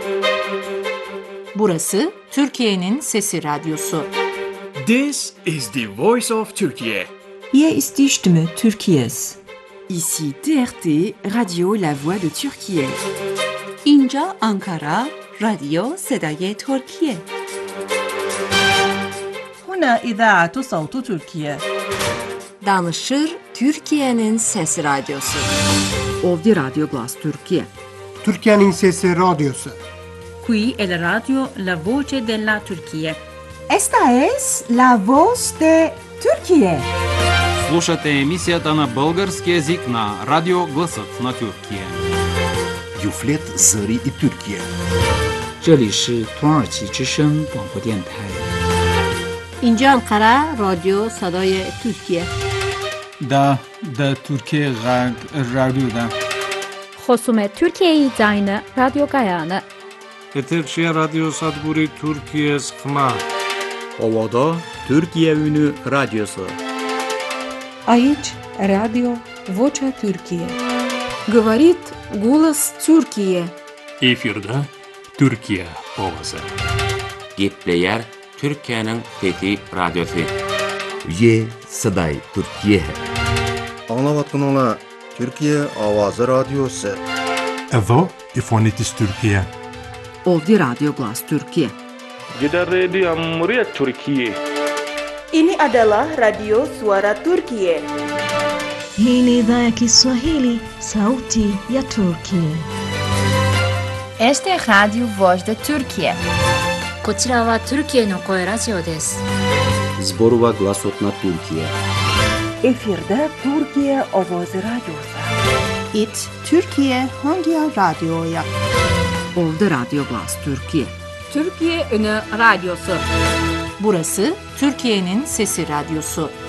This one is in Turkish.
Burası Türkiye'nin Sesi Radyosu. This is the voice of Turkey. Hier ist die Stimme Türkiye's. Ici TRT, Radio La Voix de Türkiye. اینجا آنکارا، رادیو صدای ترکیه. هنا إذاعة صوت تركيا. Danışır Türkiye'nin Sesi Radyosu. Ovdje Radio Glas Türkiye. Türkiye'nin Sesi Radyosu. Qui è la radio La Voce della Turchia. Esta es la voz de Türkiye. Слушате емисията на български език на Радио Гласът на Türkiye. Юфлет Зари и Türkiye. 这里是土耳其之声广播电台。 اینجا انقره رادیو صدای ترکیه. دا Türkiye Radyo'da. خصوم ترکیه زاین رادیو گایانه. Eterşehir Radyo Sadburi Türkiye Sıkma. Ovada Türkiye Ünü Radyosu. Aici Radio Vocea Türkiye. Говорит голос Türkiye. Efirde Türkiye Ovası. Gepleyer Türkiye'nin Fethi Radyosu. Ye Saday Türkiye. Anlavatkanlar Türkiye Avazı Radyosu. Evo İfonitis Türkiye. Ovdje Radio Glas Türkiye. Gidan Radio Murya Türkiye. Ini adalah Radio Suara Turkiye. Hii ni idhaa ya Kiswahili, Sauti ya Turkiye. Este es Radio Voz de Turkiye. こちらはトルキエの声ラジオです。 Zborova Glasot na Türkiye. Efirde Türkiye Avazı Radyosu. It Türkiye hangi radyoya? Ovdje Radio Glas Türkiye. Türkiye Ünü Radyosu. Burası Türkiye'nin Sesi Radyosu.